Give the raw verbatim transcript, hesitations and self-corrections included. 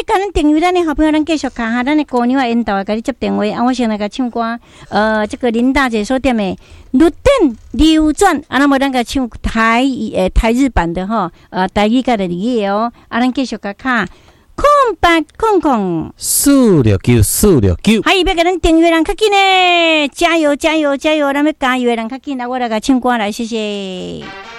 甲咱订阅咱的好朋友，咱继续卡哈，咱的姑娘啊，引导啊，甲你接电话啊，我先来甲唱歌。呃，这个林大姐所点的《绿灯流转》，啊，那么咱个唱台语诶台日版的吼，呃，台语甲的语言哦，啊，咱继续甲卡。空白空空， 四六九四六九， 还有要甲咱订阅人较紧呢，加油加油加油！咱要加油的人较紧，来我来甲唱歌来，谢谢。